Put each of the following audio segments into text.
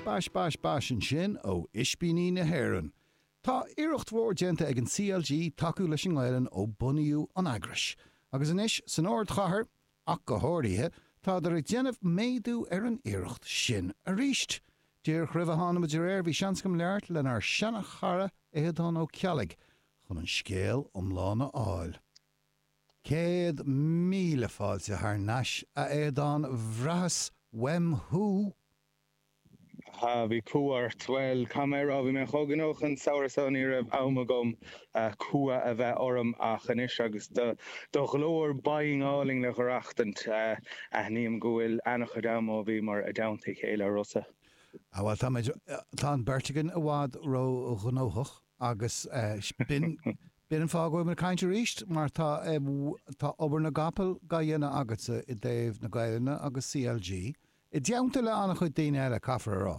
Bash an sin ó Ispíní na Héireann. Tá iirecht mhór déanta ag an CLG taú leis an gháileann ó Buniú an Agrais. Agus inis san áard chathair ach go háirithe tá ar ag déanamh méadú ar an iirecht sin a ríist. Dír chrimh hána de réir bhí seanscam leart lenar seanna chara éadán ó ceallaigh chun an scéal omlána áil. 100,000 fáilte th neis a éadán bhrahas wemhú. Ha vi cuar 12 camera vi me chogan och an saoirsan ar amagom cua a bheith orm a chanis agus do glóir buying áling le gorachtant a níam gohfuil annach adam ó bhí mar a daanta chéile rosa. Well, tá an bertigan a bhád ro gnóthach agus bin an fágóim mar caiinte ríist mar tá obair na gapel ga dhéana agat I Déobh na Gaillimhe agus CLG. I dteannta le annach chuid daoine eile caithfar rá.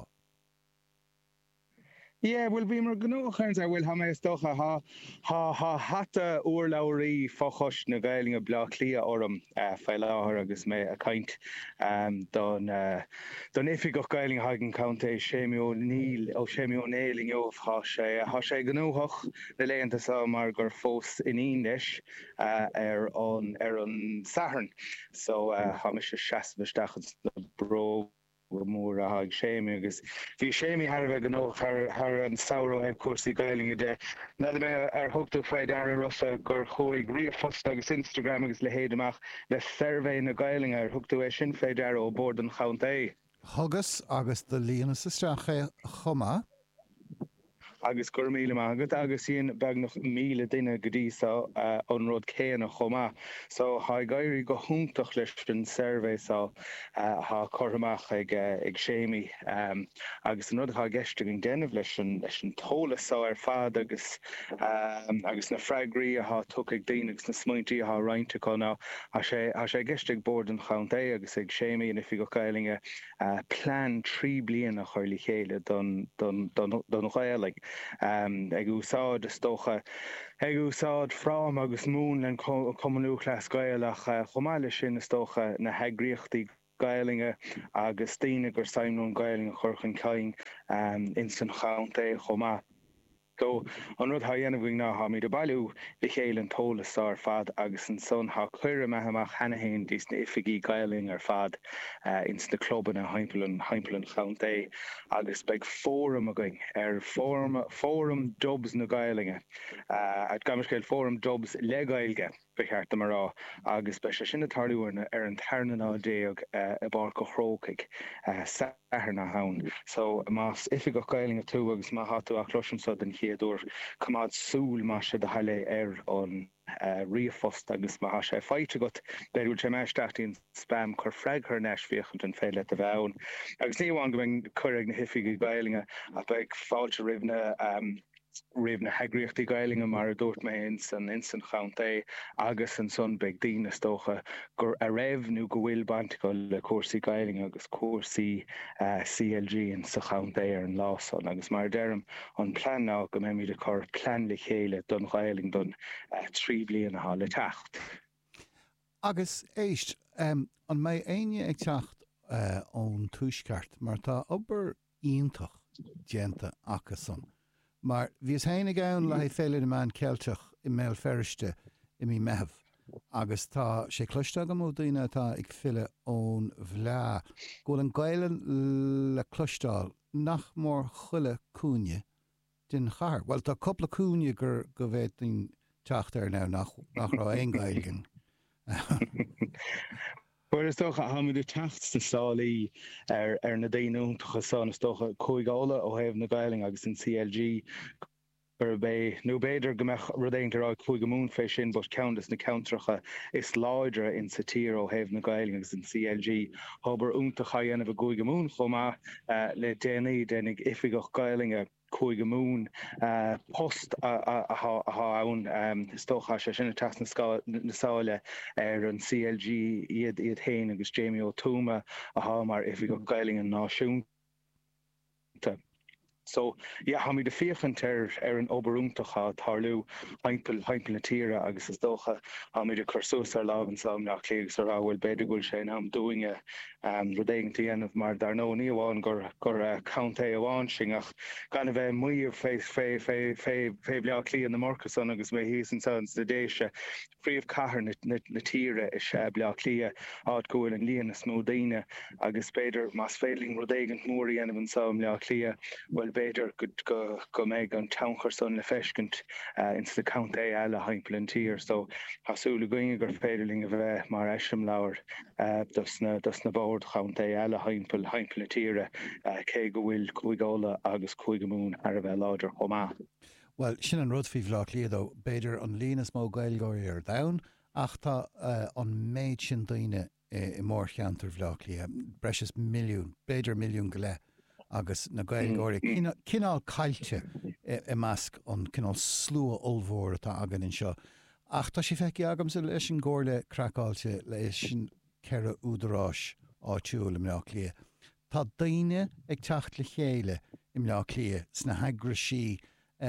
Yeah, well, we mar gnóchans a bhfuil ha mé stocha ha hatta oorlaurí fachos na Gaillimhe blá clia orm feil láthar agus mé a kaint don ifig och Gaillimhe hagen county Séimiú Níl ó Séimiú Néling óh ha sé gnóchach le léanta sa mar gur fós in English ar an Saturn. So ha me se 60 bro mór a haag Séimi agus bhí Séimi har bheith gnóch har an saoire ag cuasaí Gaillimhe de. Na mé ar thugtú féid ar rosa gur chuig riamhfost agus Instagram agus le héad amach le survey na Gaillimhe ar thugtú é sin féid ar ó bord an chaunta. Thugas agus do líana sa stracha chuma. Agus gur míle mágad agus íon bag noch míle duine go dtí sa an rud céan a chomá. So ha gairí go húntaach leis an survey sa ha chorhamach ag Séimi agus an rud ha geiste an déanamh leis an tólas sa ar fad agus na freigraí a ha tuc ag daoine agus na smaointí a ha roinnte có ná ha sé geiste ag bord an chaunta agus ag Séimi and ifig go Gaillimhe plan 3 bliain a chuirlí chéile don Gaillimhe. Ag úsáid a stocha ag úsáid frám agus mún an commanú chlas Gailach chomáile sin a stocha na heagríochtaí Gaillimhe agus daoine gur saimnún Gaillimhe churchan cain in san chaunta chomá. Go an rud ha dhéanamh ná ha mí do bailú le chéile an tólas ar fad agus an son ha chuire mehamach hanahéin dís na ifigí Gaillimhe ar fad ins na clubban a heimplan chaunta agus beg fórum a going ar fórum jobs na Gaillimhe at gamascéil fórum jobs le Gailge becheart am rá agus be sinna tarlúna ar an tarnaná déag a bar go chrócaig sahar na haun. So mas ifig go Gaillimhe tú agus má hatú a cloisiom sa den chéadúr cumad súl má sé de haile ar an riamhfost agus má sé feite got beúil sé meisteachtaí an spam chur freig chu neis fiochant an féile a bheann. Agus níomháin go bhain cuireadh na hifigí Gaillimhe a beag fáilte rih na heagríochtaí Gaillimhe mar a dúirt mé in san chaunta agus an son beag daoine stocha gur a raibh nó go bhfuil baint go le cuasaí Gaillimhe agus cuasaí CLG in sa chaunta ar an lásan agus mar deirm an plan ná go mé míad a chur plan le chéile don Gaillimhe don 3 bliain a le teacht. Agus éist an mé aine ag teacht ón túisceart mar tá obair ionintach déanta achas san. Maar wie is heine gaun le féile na man ceilteach I mé ferrichte I mí meheh. Agus tá sé cloiste go mó daoine tá ag fille ón bhlá. Ggóil an Gaillimhe le cloisteáil nach mór chuile cúne den char. Well, tá coppla cúne gur go bhéit in teacht ar ná nach rá ein Gailgen. Well, is toch ha me de techtste sálaí ar na daonúntacha san is toch cúigála ó héamh na Gaillimhe agus in CLG gur bé nó béidir gombeach rudéintar á chuig go mún fé sin bud counttas na countracha is láidre in sa tír ó héamh na Gaillimhe agus in CLG hobar úntacha dhéanamh go mún chomá le déanaí dénig ifig och Gaillimhe chuig go mún post a ann stocha sé sinna teas na sáile ar an CLG iad hain agus Jamie O'Tuma a mar ifig go Gaillimhe náisiúnta. So ha mi de féchant an oberúntacha tarlú heimpel na tíre agus is dócha ha mi de chursús lágan sam nach légus ahfuil beidirgúil sé am doinge rudéigentí anmh mar dar nó níháin gur count amháin singach gan bheith muíomh fé blia lí an na Marcusson agus mé hí an sans de déise príomh cahar na tíre is blia lia ád gohfuil an líon na smódaine agus beidir mas féling rudéigent mórí anmh an sam blia lia well beidir go méid an townchar le feskent ins de count eile heimpel an tír, so hasúla goinge gur féidirling a bheith mar eisiom lawer dus na bord count eile heimpel na tíre cé go bhfuil cuigála agus cuiigemún ar a bheith láidir chomá. Well, sin an rud fhí bhlach líadó beidir an línas mó gailgóir ar dain ach tá an méid sin daine I mór cheantar bhlach lí breis milliún, beidir milliún go le agus na gailgóirí cinál caiilte I measc an cinál slua olmhór atá agan in seo. Ach tá sé feici agam sa leis an ggóirle cracáilte leis sin ceire údarráis áitiúil I mbeadh lia. Tá daine ag teacht le chéile I mbeadh lia sna heagrasí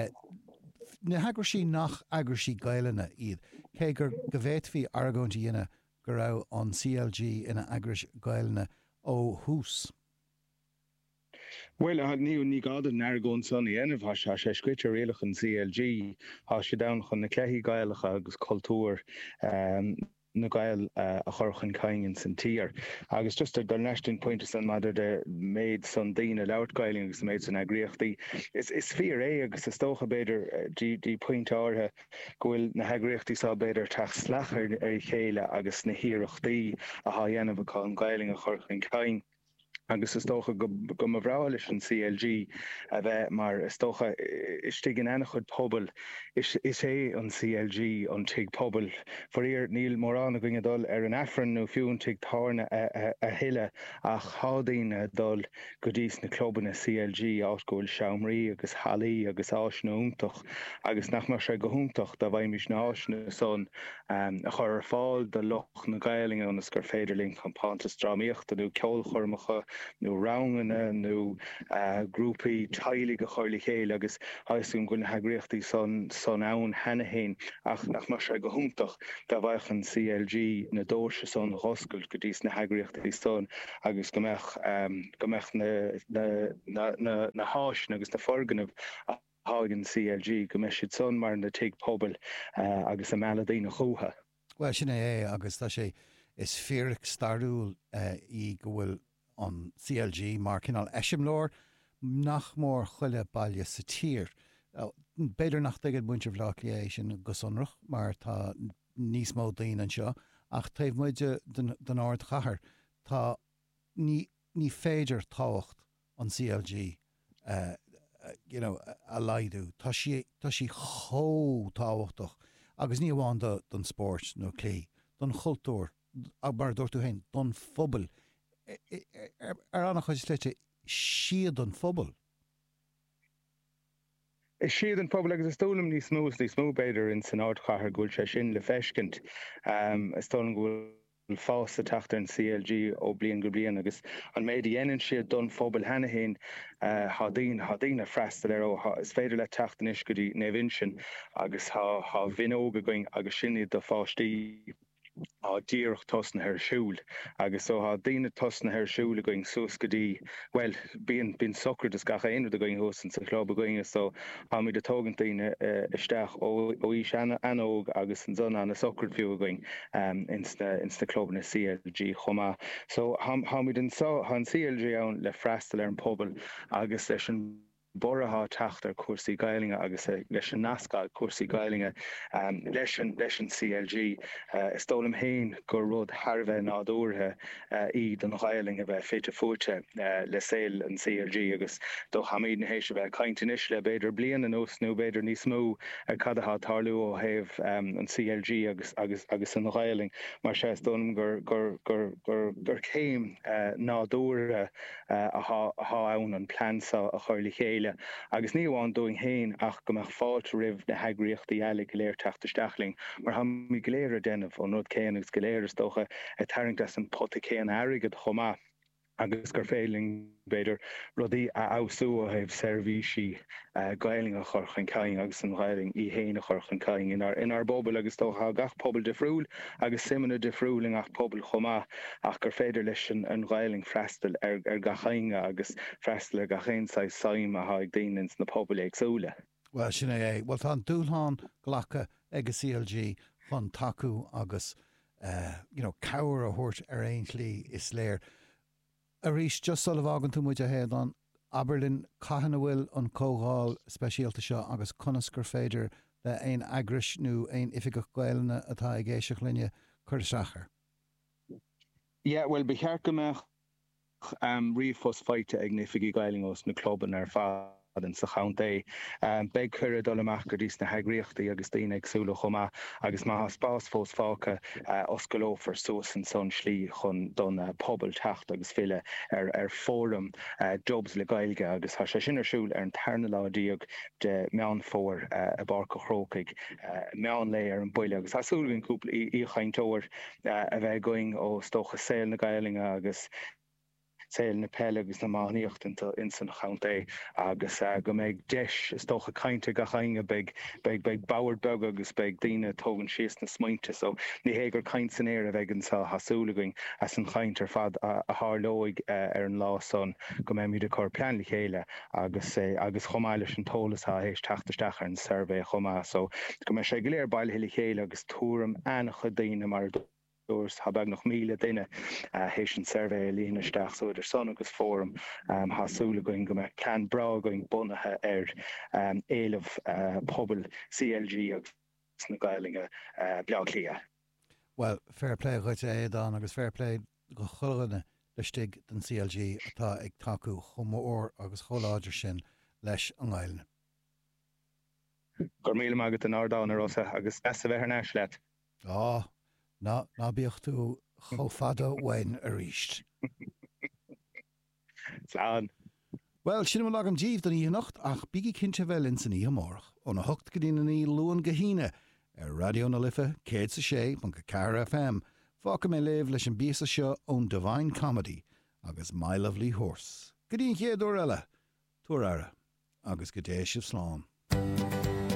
nach agrasí gaiilena iad. Cé gur go bhhéit hí argóintí dhéine go raibh an CLG ina agras gaiilena ó hús. Well, ní gada nargón sanna dhéanamh sé scrite réalach an CLG há sé da chun na cléthaí gaialacha agus cultúr na gail a chorchan caiin san tír. Agus just gur neistin pointe san maidir de méid san daine leabhartgailing agus méid san agriochtaí. Is fear agus is tócha beidir dí pointe átha gohfuil na heagriochtaí sá beidir teach slachar ar chéile agus na hiireachtaí a há dhéanamh aá an gailing a chorchan caiin. Agus is tócha go mhrá leis an CLG a bheith mar is tócha istí an anachchud pobl is é an CLG an tuig pobl foríor níl mórrán a gine dul ar an affran nó fiún tuig tána a hiile ach hádaine dul go dtís na clubban na CLG átgóil seomraí agus halaí agus áisna úntaach agus nach mar sé go húntaach da bhaid mis na áisna son a chur fáil de loch na gailinge an gur féidirling champánta stráíocht a nó ceol chormacha nó rangana nó grúpaí tailig a choirla chéile agus haisún gon heagriochtaí son ann hena héin ach mar sé go húntaach da bhaich an CLG na dóirse son hoscailt go dtís na heagriochtaí son agus go mbeadh na háisina agus na forganmh hágan CLG go mbeadh siad son mar na tuig pobl agus a meladína chutha. Well, sin é agus tá sé is fearach starúil I go bhfuil an CLG mar cinál eisimlór nach mór chuile bailile sa tír. Beidir nach agad buinte bhlach lé sin go sonrach mar tá níos mó daon an seo ach taobh muide den áard chathair tá ní féidir táhacht an CLG a laidú. Tá sí chó táhachtach agus ní bháin don sport nó clé, don chultúr a bar dúirtú hain don phobal. Ar annach chuid leite siad an phobal. Is siad an phobal agus is tólam ní smó beidir in san áard chathair gúil sé sin le feiscint is tólam gúil fásta teachtar an CLG ó blion go blion agus an méid dhéanann siad don phobal hena héin hádín a freistal ar is féidir le teachtain is go dtí néimhin sin agus há bhinóga going agus sinad do fáistí díoch tosna ar siúil agus so há daine tosna ar siúil going sus go dtí well bíon soccer is gacha aonú a going hosan sa club going so há mi de tógan daine isteach ó is anóg agus an zona an a soccer fiú going ins na club na CLG chomá so há mi den an CLG ann le freistal ar an pobl agus leis an Boratha teachtar cuasaí gailinge agus leis an nascáil cuasaí gailinge leis an CLG is tólam hain gur rud Harbheith nádúrtha iad an gailinge bheith féite fute le saoil an CLG agus do haíd na hééis bheith caiintenis le beidir blian an os nó beidir níos mó cadathá tarlú ó héamh an CLG agus an gailing mar sé tólam gur céim nádúrtha a ann an plansa a chuirla chéile agus ní bháin dóing hain ach go meach fáilt ribh na heagriochtaí eile go léir teachtasteachling mar ha mi goléir a déanamh ó nód céan agus goléir is dócha a tairint as an potta céan airigad chomá agus gur féling beidir rudí a ausú a hebh servíisi gailing a chorchan caing agus an gailing I héine chorchan caing inar bobbal agus tócha gach pobl defriúil agus simime defriúling ach pobl chomá ach gur féidir leis an gailing freistal gachainga agus freistal gachéinsa saim a haag daonins na pobl agsúla. Well sin é well tá dúlán ghlacha ag CLG chun taú agus cabhar a thuirt ar aontlí is léir. A rís just sul bhágan tú muid a héad an Aberlin caihanna bhfuil an cógáil speisialta seo agus conas gur féidir le aon agris nó aon ifigach gailena atá ag géiseach linne chuirteachar. Well bechear gomeach riomhfos feite ag nifigi gailing os na clubban ar fád an sa chaunta beag chuir dul amach gur dís na heagríochtaí agus daoine agsúla chomá agus má spás fós fáca oscailófar suas an son slí chun don pobl teacht agus file ar fórum jobs le gailge agus tá sé sinarsúil ar an tarna ládíog de meán fór a barca chrócaig meán lé ar an buile agus asúlginn cúpla í chaintóir a bheith going ó stocha saoil na gailinge agus saoil na pelle agus na máíocht in san chaunta agus go méid deis stocha cainte gachainge beag bauer beg agus beag daine tógan sios na smainte so ní hégur caint san éir a bheitgan sa hasúlaing as an chaint ar fad a hálóig ar an lá son go mé míad a chur peanla chéile agus chomáile an tólas a hééis tataisteach ar an survé chomá so go mé sé go léir bail hiile chéile agus túram ancha daine mar dúirs ha bag noch míle duine hééis an survé líonaisteach so idir son agus fórum hasúla going go me cean bra going bunathe ar éileh pobl CLG agus na gailinge beaglia. Well, fair play goite éadán agus fair play go chulganna leistigh den CLG atá ag taú chumór agus choláidir sin leis an gaiilne. Gur míle agat an ardán rosa agus a bheith neis leat. ná bíocht tú chofada wein a ríist. Slán. Well, sin am agam díomh don í nacht ach bíigi cinnte bheith in san í amórach ó na hocht go dtíana í luan gahíine ar radio na lifa 106.4 FM fáca mé léh leis an bíasa seo ón Divine Comedy agus My Lovely Horse. Go dtíon chéadú eile, túair ara agus go dééis sibh slán.